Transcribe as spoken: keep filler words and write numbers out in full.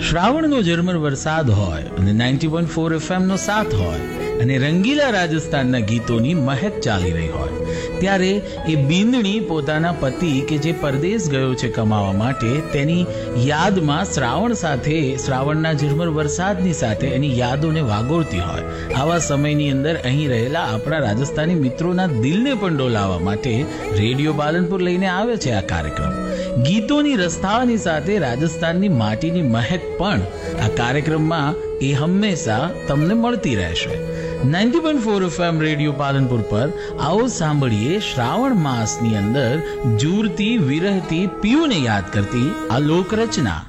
શ્રાવણનો ઝરમર વરસાદ હોય અને નાઇન્ટી પોઈન્ટ ફોર એફએમ નો સાથ હોય અને રંગીલા રાજસ્થાનના ગીતોની મહેક ચાલી રહી હોય ત્યારે એ બીંદણી પોતાના પતિ કે જે પરદેશ ગયો છે કમાવા માટે તેની યાદમાં શ્રાવણ સાથે શ્રાવણના ઝરમર વરસાદની સાથે એની યાદોને વાગોળતી હોય. આવા સમયની અંદર અહીં રહેલા આપણા રાજસ્થાની મિત્રોના દિલને પણ ડોલાવવા માટે રેડિયો પાલનપુર લઈને આવે છે આ કાર્યક્રમ. ગીતોની રસ્તાની સાથે રાજસ્થાનની માટીની મહેક પણ આ કાર્યક્રમમાં એ હંમેશા તમને મળતી રહેશે. Ninety point four FM radio Palanpur પર આવો સાંભળીએ શ્રાવણ માસની અંદર જૂરતી વિરહતી પીયુને યાદ કરતી આ લોક રચના.